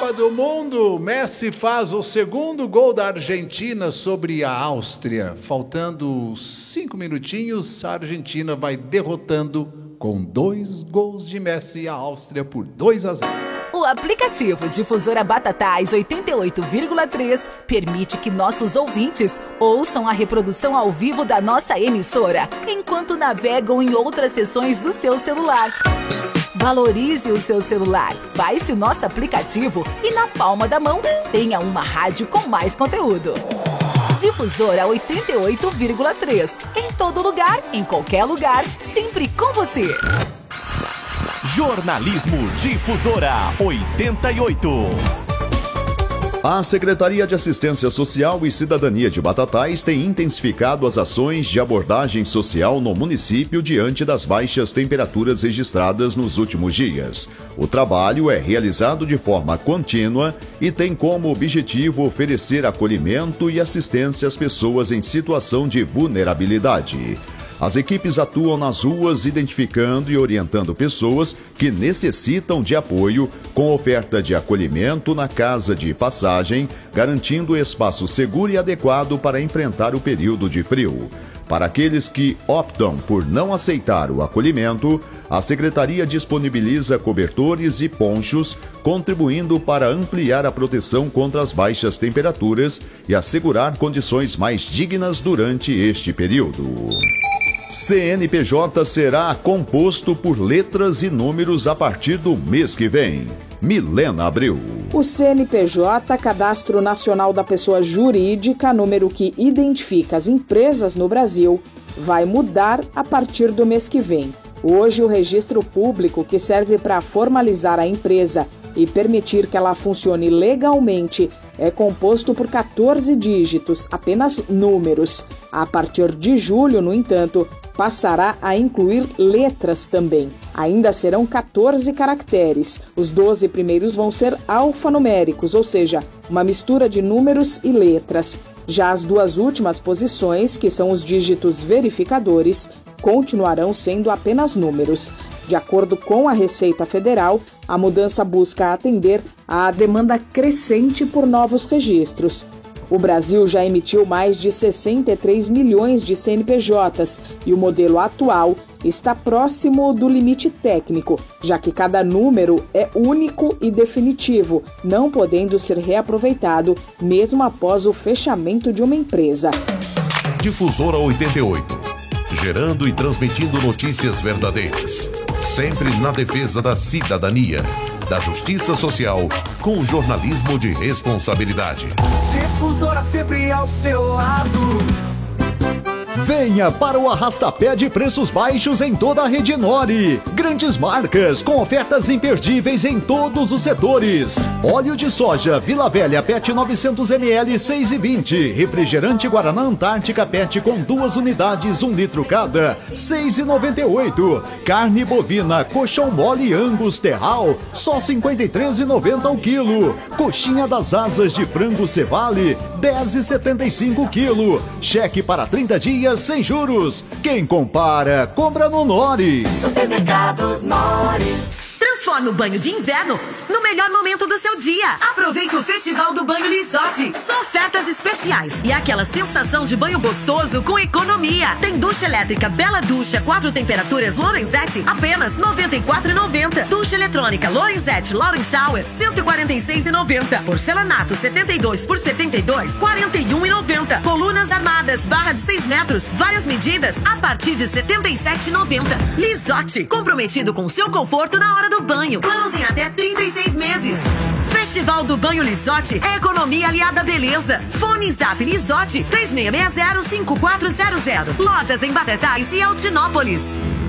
Copa do Mundo, Messi faz o segundo gol da Argentina sobre a Áustria. Faltando 5 minutinhos, a Argentina vai derrotando com 2 gols de Messi a Áustria por 2-0. O aplicativo Difusora Batatais 88,3 permite que nossos ouvintes ouçam a reprodução ao vivo da nossa emissora, enquanto navegam em outras seções do seu celular. Valorize o seu celular, baixe o nosso aplicativo e na palma da mão tenha uma rádio com mais conteúdo. Difusora 88,3. Em todo lugar, em qualquer lugar, sempre com você. Jornalismo Difusora 88. A Secretaria de Assistência Social e Cidadania de Batatais tem intensificado as ações de abordagem social no município diante das baixas temperaturas registradas nos últimos dias. O trabalho é realizado de forma contínua e tem como objetivo oferecer acolhimento e assistência às pessoas em situação de vulnerabilidade. As equipes atuam nas ruas identificando e orientando pessoas que necessitam de apoio com oferta de acolhimento na casa de passagem, garantindo espaço seguro e adequado para enfrentar o período de frio. Para aqueles que optam por não aceitar o acolhimento, a Secretaria disponibiliza cobertores e ponchos, contribuindo para ampliar a proteção contra as baixas temperaturas e assegurar condições mais dignas durante este período. CNPJ será composto por letras e números a partir do mês que vem. Milena Abreu. O CNPJ, Cadastro Nacional da Pessoa Jurídica, número que identifica as empresas no Brasil, vai mudar a partir do mês que vem. Hoje, o registro público, que serve para formalizar a empresa e permitir que ela funcione legalmente, é composto por 14 dígitos, apenas números. A partir de julho, no entanto, passará a incluir letras também. Ainda serão 14 caracteres. Os 12 primeiros vão ser alfanuméricos, ou seja, uma mistura de números e letras. Já as 2 últimas posições, que são os dígitos verificadores, continuarão sendo apenas números. De acordo com a Receita Federal, a mudança busca atender à demanda crescente por novos registros. O Brasil já emitiu mais de 63 milhões de CNPJs e o modelo atual está próximo do limite técnico, já que cada número é único e definitivo, não podendo ser reaproveitado mesmo após o fechamento de uma empresa. Difusora 88. Gerando e transmitindo notícias verdadeiras. Sempre na defesa da cidadania, da justiça social, com jornalismo de responsabilidade. Difusora sempre ao seu lado. Venha para o arrastapé de preços baixos em toda a rede Nori. Grandes marcas com ofertas imperdíveis em todos os setores. Óleo de soja Vila Velha PET 900ml 6,20. Refrigerante Guaraná Antártica PET com 2 unidades, 1 litro cada, 6,98. Carne bovina Colchão Mole Angus Terral, só 53,90 ao quilo. Coxinha das asas de frango Cevale, 10,75 quilo. Cheque para 30 dias sem juros. Quem compara, compra no Nori. Supermercados Nori. Transforme o banho de inverno no melhor momento do seu dia. Aproveite o Festival do Banho Lisotti. São ofertas especiais e aquela sensação de banho gostoso com economia. Tem ducha elétrica Bela Ducha 4 temperaturas Lorenzetti, apenas R$ 94,90. Ducha eletrônica Lorenzetti Lauren Shower, R$ 146,90. Porcelanato 72 por 72, R$ 41,90. Colunas armadas, barra de 6 metros, várias medidas, a partir de R$ 77,90. Lisotti, comprometido com seu conforto na hora do banho. Planos em até 36 meses. Festival do Banho Lisotti é economia aliada à beleza. Fone Zap Lisotti 3660-5400. Lojas em Batatais e Altinópolis.